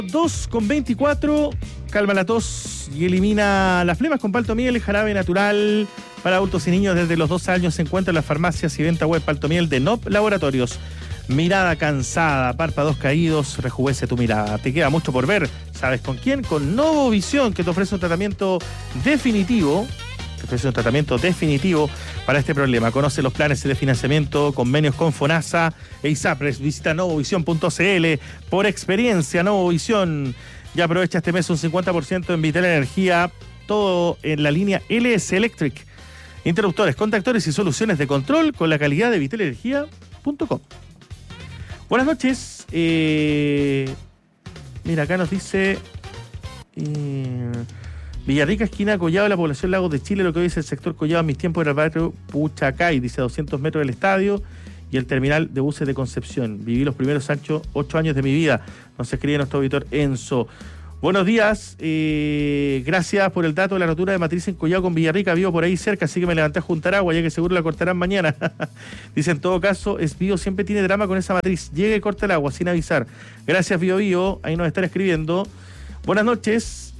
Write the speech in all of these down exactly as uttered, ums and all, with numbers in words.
dos con veinticuatro, calma la tos y elimina las flemas con Paltomiel, jarabe natural para adultos y niños desde los dos años. Se encuentra en las farmacias y venta web. Paltomiel de N O P Laboratorios. Mirada cansada, párpados caídos, rejuvenece tu mirada. Te queda mucho por ver. ¿Sabes con quién? Con Novovisión, que te ofrece un tratamiento definitivo. Te ofrece un tratamiento definitivo para este problema. Conoce los planes de financiamiento, convenios con FONASA e ISAPRES. Visita novovisión punto c l. Por experiencia, Novovisión. Ya aprovecha este mes un cincuenta por ciento en Vital Energía. Todo en la línea L S Electric. Interruptores, contactores y soluciones de control con la calidad de vital energía punto com. Buenas noches. Eh, mira, acá nos dice eh, Villarrica, esquina Collado, la población Lagos de Chile, lo que hoy es el sector Collado. En mis tiempos era el barrio Puchacay, dice, a doscientos metros del estadio y el terminal de buses de Concepción. Viví los primeros ocho, ocho años de mi vida. Nos escribe nuestro auditor Enzo. Buenos días, eh, gracias por el dato de la rotura de matriz en Collado con Villarrica. Vivo por ahí cerca, así que me levanté a juntar agua, ya que seguro la cortarán mañana. Dice, en todo caso, es Bio, siempre tiene drama con esa matriz. Llega y corta el agua sin avisar. Gracias, Bio Bio, ahí nos están escribiendo. Buenas noches.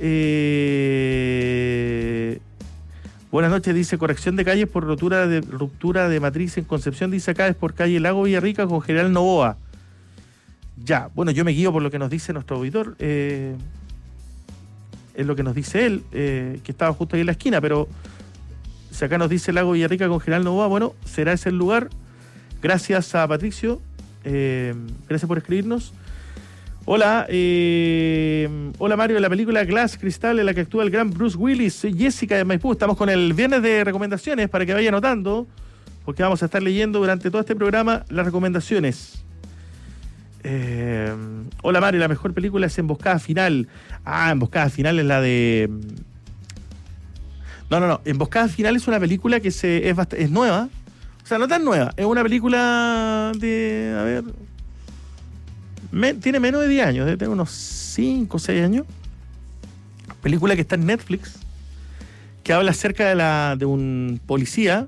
Eh, buenas noches, dice, corrección de calles por rotura de, ruptura de matriz en Concepción, dice acá, es por calle Lago Villarrica con General Novoa. Ya, bueno, yo me guío por lo que nos dice nuestro auditor. Eh... Es lo que nos dice él, eh, que estaba justo ahí en la esquina, pero si acá nos dice Lago Villarrica con General Novoa, bueno, será ese el lugar. Gracias a Patricio, eh, gracias por escribirnos. Hola, eh, hola Mario, de la película Glass Cristal, en la que actúa el gran Bruce Willis. Soy Jessica de Maipú, estamos con el viernes de recomendaciones para que vaya anotando, porque vamos a estar leyendo durante todo este programa las recomendaciones. Eh, hola Mario, la mejor película es Emboscada Final. Ah, Emboscada Final es la de... No, no, no. Emboscada Final es una película que se, es, bast... es nueva. O sea, no tan nueva. Es una película de... A ver... Me... Tiene menos de diez años. Debe tener unos cinco o seis años. Película que está en Netflix. Que habla acerca de, la... de un policía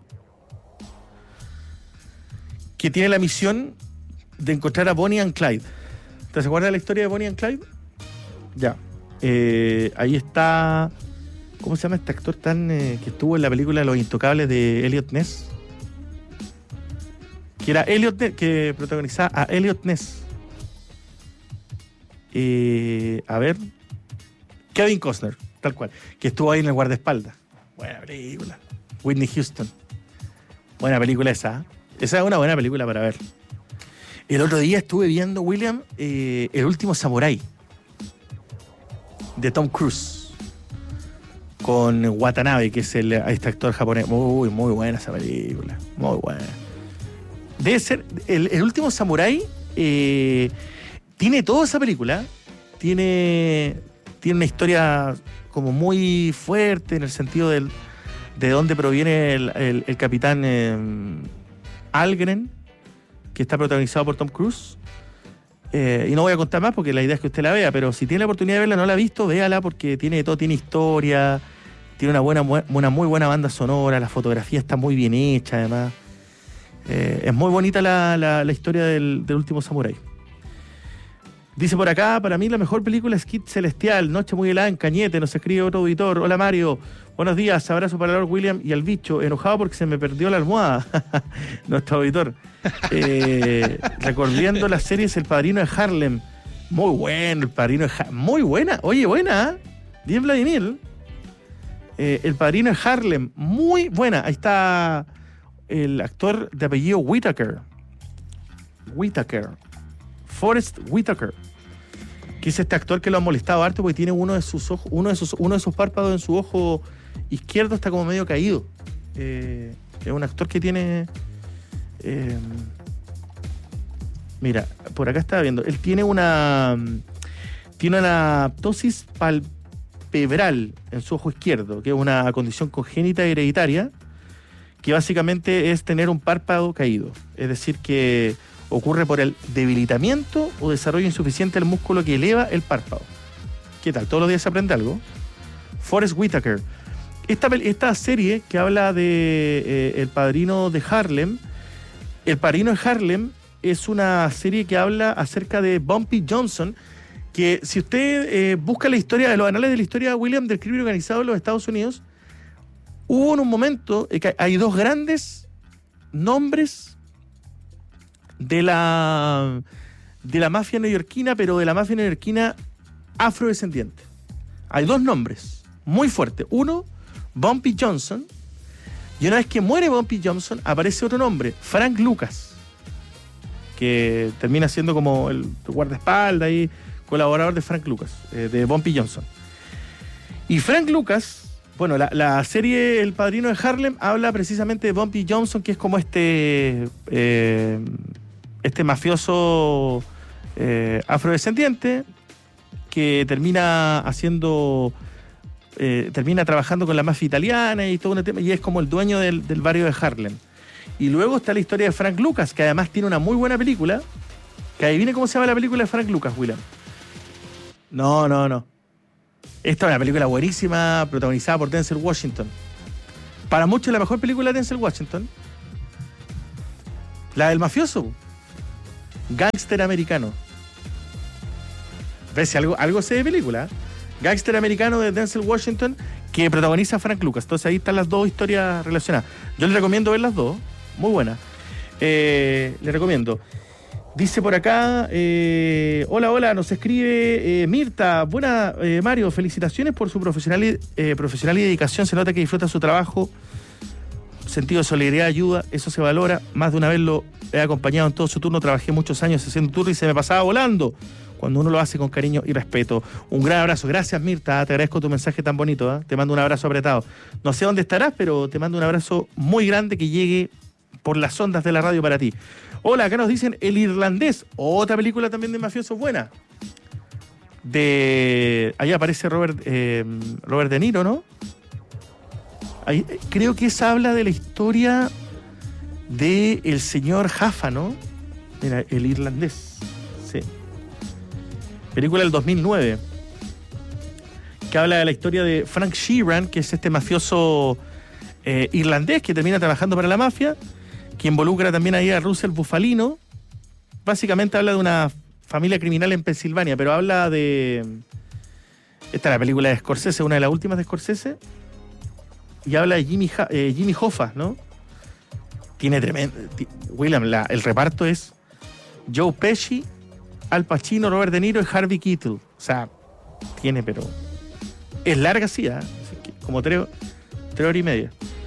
que tiene la misión de encontrar a Bonnie and Clyde. ¿Te acuerdas de la historia de Bonnie and Clyde? Ya. Eh, ahí está... ¿Cómo se llama este actor tan eh, que estuvo en la película Los Intocables de Elliot Ness? Que era Elliot Ness, que protagonizaba a Elliot Ness. Eh, a ver... Kevin Costner, tal cual. Que estuvo ahí en el guardaespaldas. Buena película. Whitney Houston. Buena película esa. ¿eh? Esa es una buena película para ver. El otro día estuve viendo, William, eh, El Último Samurái de Tom Cruise con Watanabe, que es el, este actor japonés. Muy, muy buena esa película. Muy buena. Debe ser... El, el Último Samurái eh, tiene toda esa película. Tiene, tiene una historia como muy fuerte en el sentido del, de dónde proviene el, el, el capitán eh, Algren, que está protagonizado por Tom Cruise. Eh, y no voy a contar más porque la idea es que usted la vea, pero si tiene la oportunidad de verla, no la ha visto, véala porque tiene todo, tiene historia, tiene una buena, una muy buena banda sonora, la fotografía está muy bien hecha, además. Eh, es muy bonita la, la, la historia del, del Último Samurái. Dice por acá, para mí la mejor película es Kid Celestial, Noche muy helada en Cañete, nos escribe otro auditor. Hola Mario, buenos días, abrazo para Lord William y al bicho, enojado porque se me perdió la almohada. Nuestro auditor. Eh, recordando las series El Padrino de Harlem. Muy bueno, El Padrino de Harlem. Muy buena, oye, buena, ¿eh? Bien Vladimir. Eh, El Padrino de Harlem, muy buena. Ahí está el actor de apellido Whitaker. Whitaker. Forrest Whitaker, que es este actor que lo ha molestado harto porque tiene uno de sus ojos, uno de sus, uno de sus párpados en su ojo izquierdo está como medio caído. Eh, es un actor que tiene... Eh, mira, por acá estaba viendo. Él tiene una... Tiene una ptosis palpebral en su ojo izquierdo, que es una condición congénita hereditaria, que básicamente es tener un párpado caído. Es decir, que ocurre por el debilitamiento o desarrollo insuficiente del músculo que eleva el párpado. ¿Qué tal? Todos los días se aprende algo. Forrest Whitaker. Esta, esta serie que habla de eh, El Padrino de Harlem, El Padrino de Harlem es una serie que habla acerca de Bumpy Johnson, que si usted eh, busca la historia de los anales de la historia de William del crimen organizado en los Estados Unidos, hubo en un momento eh, que hay dos grandes nombres de la de la mafia neoyorquina, pero de la mafia neoyorquina afrodescendiente. Hay dos nombres muy fuertes. Uno, Bumpy Johnson, y una vez que muere Bumpy Johnson, aparece otro nombre, Frank Lucas, que termina siendo como el guardaespaldas y colaborador de Frank Lucas, eh, de Bumpy Johnson. Y Frank Lucas, bueno, la, la serie El Padrino de Harlem habla precisamente de Bumpy Johnson, que es como este eh, este mafioso eh, afrodescendiente que termina haciendo eh, termina trabajando con la mafia italiana y todo un tema, y es como el dueño del, del barrio de Harlem. Y luego está la historia de Frank Lucas, que además tiene una muy buena película, que adivine cómo se llama la película de Frank Lucas, William. No, no, no. Esta es una película buenísima, protagonizada por Denzel Washington. Para muchos la mejor película de Denzel Washington. La del mafioso. Gángster americano. ¿Ves? Si algo, algo sé de película. Gángster americano de Denzel Washington, que protagoniza a Frank Lucas. Entonces ahí están las dos historias relacionadas. Yo les recomiendo ver las dos. Muy buenas. Eh, les recomiendo. Dice por acá, eh, hola, hola, nos escribe eh, Mirta. Buena, eh, Mario, felicitaciones por su profesional y, eh, profesional y dedicación. Se nota que disfruta su trabajo. Sentido de solidaridad, ayuda, eso se valora. Más de una vez lo he acompañado en todo su turno. Trabajé muchos años haciendo turno y se me pasaba volando cuando uno lo hace con cariño y respeto. Un gran abrazo. Gracias, Mirta. Te agradezco tu mensaje tan bonito. ¿eh? Te mando un abrazo apretado. No sé dónde estarás, pero te mando un abrazo muy grande que llegue por las ondas de la radio para ti. Hola, acá nos dicen El Irlandés, otra película también de mafiosos buena. De ahí aparece Robert, eh, Robert De Niro, ¿no? Ahí, creo que esa habla de la historia de el señor Jaffa, ¿no? Mira, El Irlandés. Sí. Película del dos mil nueve. Que habla de la historia de Frank Sheeran, que es este mafioso eh, irlandés que termina trabajando para la mafia, que involucra también ahí a Russell Bufalino. Básicamente habla de una familia criminal en Pensilvania, pero habla de... Esta es la película de Scorsese, una de las últimas de Scorsese, y habla de Jimmy, eh, Jimmy Hoffa, ¿no? Tiene tremendo... William, la, el reparto es Joe Pesci, Al Pacino, Robert De Niro y Harvey Keitel. O sea, tiene, pero... Es larga, sí, ¿eh? Como tres, tres horas y media.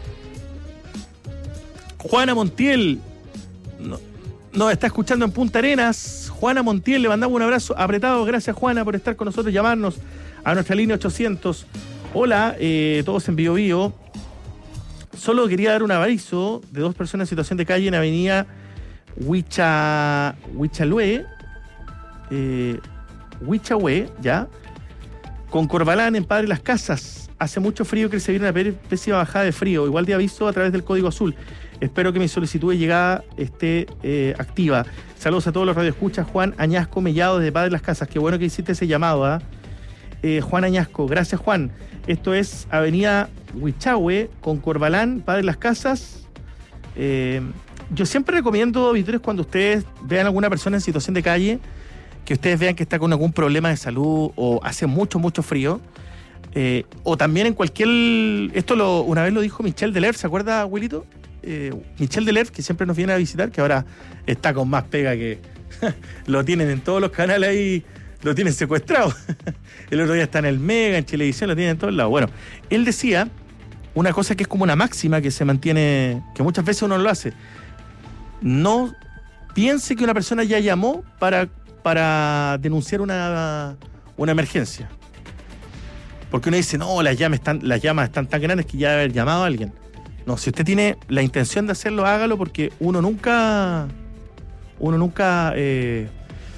Juana Montiel nos no, está escuchando en Punta Arenas. Juana Montiel, le mandamos un abrazo apretado. Gracias, Juana, por estar con nosotros, llamarnos a nuestra línea ochocientos. Hola, eh, todos en Bio Bio. Solo quería dar un aviso de dos personas en situación de calle en avenida Huicha, Huichalue, eh, Huichahue, ya, con Corbalán en Padre Las Casas. Hace mucho frío que se viene una especie de bajada de frío. Igual de aviso a través del código azul. Espero que mi solicitud de llegada esté eh, activa. Saludos a todos los radioescuchas. Juan Añasco Mellado desde Padre Las Casas. Qué bueno que hiciste ese llamado, ¿eh? Eh, Juan Añasco. Gracias, Juan. Esto es avenida Huichahue con Corbalán, Padre Las Casas. Eh, yo siempre recomiendo, auditores, cuando ustedes vean a alguna persona en situación de calle, que ustedes vean que está con algún problema de salud o hace mucho, mucho frío. Eh, o también en cualquier... Esto lo, una vez lo dijo Michel Deleuze, ¿se acuerda, Wilito? Eh, Michel Deleuze, que siempre nos viene a visitar, que ahora está con más pega que... lo tienen en todos los canales ahí, lo tienen secuestrado. El otro día está en el Mega, en Chilevisión, lo tienen en todos lados. Bueno, él decía una cosa que es como una máxima que se mantiene, que muchas veces uno lo hace. No piense que una persona ya llamó para, para denunciar una, una emergencia. Porque uno dice, no, las llamas están, las llamas están tan grandes que ya debe haber llamado a alguien. No, si usted tiene la intención de hacerlo, hágalo, porque uno nunca, uno nunca, eh,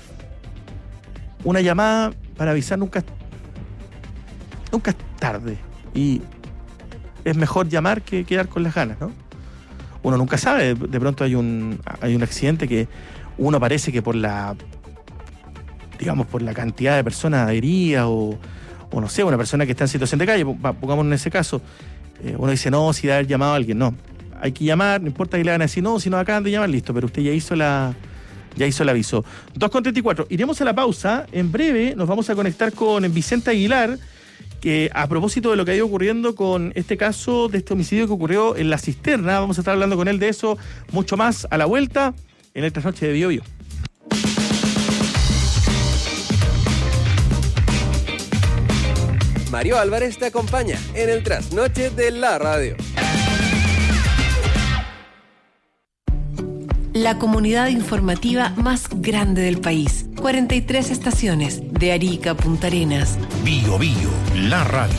una llamada para avisar nunca, nunca es tarde. Y es mejor llamar que quedar con las ganas, ¿no? Uno nunca sabe, de pronto hay un, hay un accidente que uno parece que por la, digamos, por la cantidad de personas heridas o... o no sé, una persona que está en situación de calle, pongamos en ese caso, eh, uno dice, no, si debe haber llamado a alguien, no. Hay que llamar, no importa que le hagan así, no, si no acaban de llamar, listo, pero usted ya hizo la, Ya hizo el aviso. dos con treinta y cuatro. Iremos a la pausa. En breve nos vamos a conectar con Vicente Aguilar, que a propósito de lo que ha ido ocurriendo con este caso de este homicidio que ocurrió en La Cisterna, vamos a estar hablando con él de eso, mucho más a la vuelta en el Trasnoche de Bio Bio. Mario Álvarez te acompaña en el Trasnoche de la Radio. La comunidad informativa más grande del país. cuarenta y tres estaciones, de Arica a Punta Arenas. Bio Bio, la radio.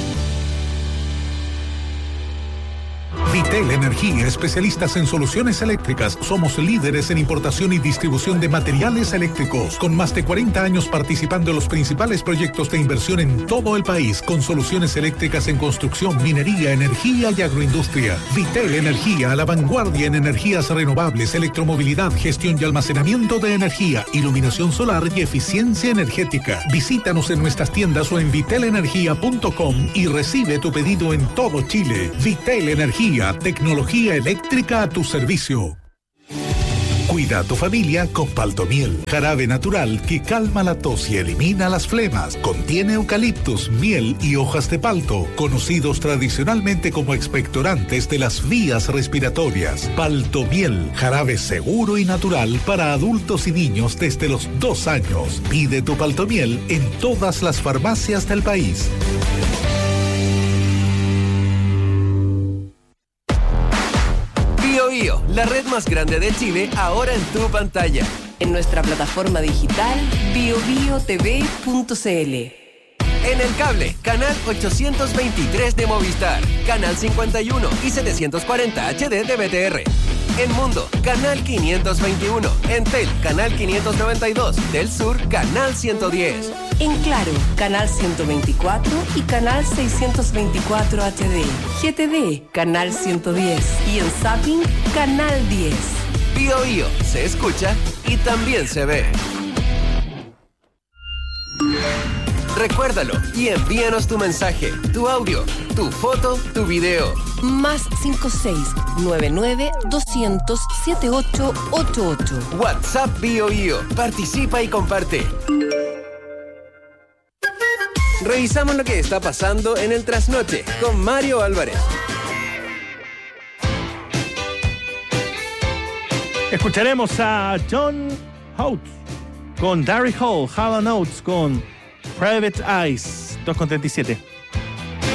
Vitel Energía, especialistas en soluciones eléctricas. Somos líderes en importación y distribución de materiales eléctricos, con más de cuarenta años participando en los principales proyectos de inversión en todo el país, con soluciones eléctricas en construcción, minería, energía y agroindustria. Vitel Energía, a la vanguardia en energías renovables, electromovilidad, gestión y almacenamiento de energía, iluminación solar y eficiencia energética. Visítanos en nuestras tiendas o en vitel energía punto com y recibe tu pedido en todo Chile. Vitel Energía, tecnología eléctrica a tu servicio. Cuida a tu familia con Paltomiel, jarabe natural que calma la tos y elimina las flemas. Contiene eucaliptus, miel y hojas de palto, conocidos tradicionalmente como expectorantes de las vías respiratorias. Paltomiel, jarabe seguro y natural para adultos y niños desde los dos años. Pide tu Paltomiel en todas las farmacias del país. Bio, la red más grande de Chile, ahora en tu pantalla. En nuestra plataforma digital bio bio t v punto c l. En el cable, canal ochocientos veintitrés de Movistar, canal cincuenta y uno y setecientos cuarenta H D de B T R. En Mundo, canal quinientos veintiuno. En Tel, canal quinientos noventa y dos. Del Sur, canal ciento diez. En Claro, canal ciento veinticuatro y canal seiscientos veinticuatro H D. G T D, canal ciento diez. Y en Zapping, canal diez. Bio Bio, se escucha y también se ve. Recuérdalo y envíanos tu mensaje, tu audio, tu foto, tu video. Más cinco seis nueve nueve doscientos setenta y ocho ochenta y ocho. WhatsApp Bio Bio. Participa y comparte. Revisamos lo que está pasando en el Trasnoche con Mario Álvarez. Escucharemos a John Oates con Darry Hall, Hall and Oates con Private Eyes, dos con treinta y siete.